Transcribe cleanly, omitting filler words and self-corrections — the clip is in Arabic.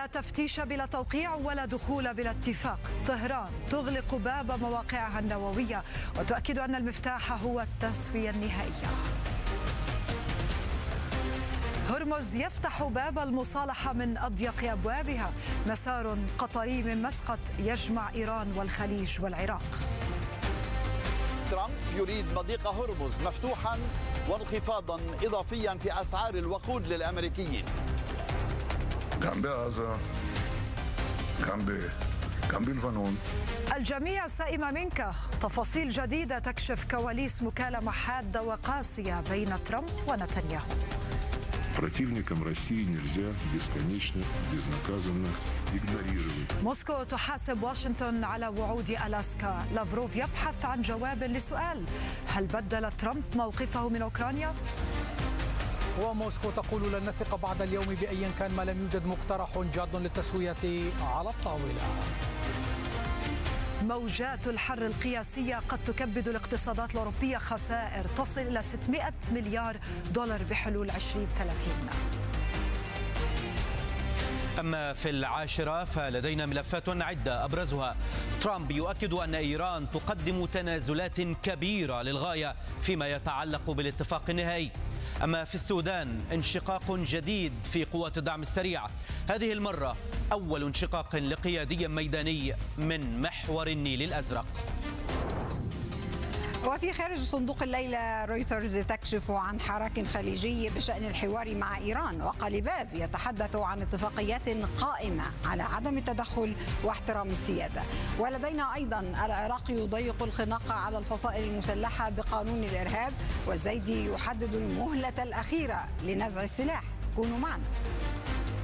تفتيش بلا توقيع ولا دخول بلا اتفاق. طهران تغلق باب مواقعها النووية وتؤكد أن المفتاح هو التسوية النهائية. هرمز يفتح باب المصالحة من أضيق أبوابها. مسار قطري من مسقط يجمع إيران والخليج والعراق. ترامب يريد مضيق هرمز مفتوحا وانخفاضا إضافيا في أسعار الوقود للأمريكيين. جنب لبنان. الجميع سئم منك. تفاصيل جديدة تكشف كواليس مكالمة حادة وقاسية بين ترامب ونتنياهو. Противникам России нельзя бесконечно, безнаказанно игнорировать. موسكو تحاسب واشنطن على وعود ألاسكا. لافروف يبحث عن جواب لسؤال: هل بدل ترامب موقفه من أوكرانيا؟ وموسكو تقول لن نثق بعد اليوم بأيا كان ما لم يوجد مقترح جاد للتسوية على الطاولة. موجات الحر القياسية قد تكبد الاقتصادات الأوروبية خسائر تصل إلى 600 مليار دولار بحلول 2030. أما في العاشرة فلدينا ملفات عدة أبرزها: ترامب يؤكد أن إيران تقدم تنازلات كبيرة للغاية فيما يتعلق بالاتفاق النهائي. أما في السودان انشقاق جديد في قوات الدعم السريع، هذه المرة أول انشقاق لقيادي ميداني من محور النيل الأزرق. وفي خارج صندوق الليلة رويترز تكشف عن حراك خليجي بشأن الحوار مع إيران، وقليباف يتحدث عن اتفاقيات قائمة على عدم التدخل واحترام السيادة. ولدينا أيضا العراق يضيق الخناق على الفصائل المسلحة بقانون الإرهاب، والزيدي يحدد المهلة الأخيرة لنزع السلاح. كونوا معنا.